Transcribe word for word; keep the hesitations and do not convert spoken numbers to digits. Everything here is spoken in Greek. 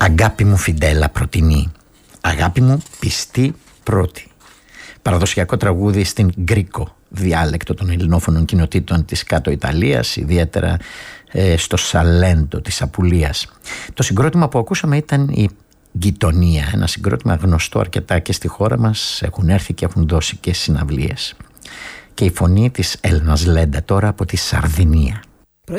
Αγάπη μου Φιντέλα πρωτινή, αγάπη μου πιστή πρώτη. Παραδοσιακό τραγούδι στην γκρίκο διάλεκτο των ελληνόφωνων κοινοτήτων της Κάτω Ιταλίας, ιδιαίτερα ε, στο Σαλέντο της Απουλίας. Το συγκρότημα που ακούσαμε ήταν η Γειτονία, ένα συγκρότημα γνωστό αρκετά και στη χώρα μας, έχουν έρθει και έχουν δώσει και συναυλίες. Και η φωνή της Έλενας Λέντα τώρα από τη Σαρδινία.